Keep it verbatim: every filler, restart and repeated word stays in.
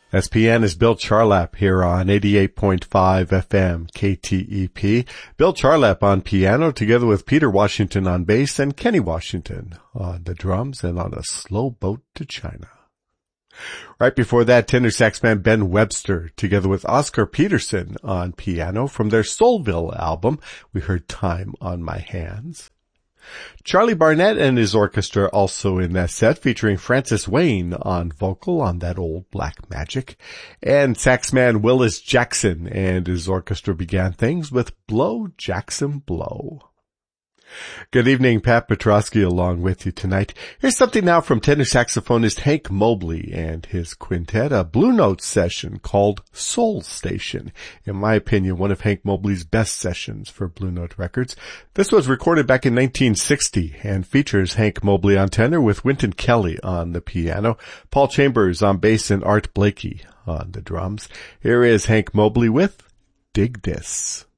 That's pianist Bill Charlap here on eighty-eight point five F M K T E P. Bill Charlap on piano together with Peter Washington on bass and Kenny Washington on the drums and on a slow boat to China. Right before that, tenor saxman Ben Webster together with Oscar Peterson on piano from their Soulville album. We heard Time on My Hands. Charlie Barnett and his orchestra also in that set, featuring Francis Wayne on vocal on That Old Black Magic. And saxman Willis Jackson and his orchestra began things with Blow, Jackson, Blow. Good evening, Pat Petrosky along with you tonight. Here's something now from tenor saxophonist Hank Mobley and his quintet, a Blue Note session called Soul Station. In my opinion, one of Hank Mobley's best sessions for Blue Note Records. This was recorded back in nineteen sixty and features Hank Mobley on tenor with Wynton Kelly on the piano, Paul Chambers on bass and Art Blakey on the drums. Here is Hank Mobley with Dig This.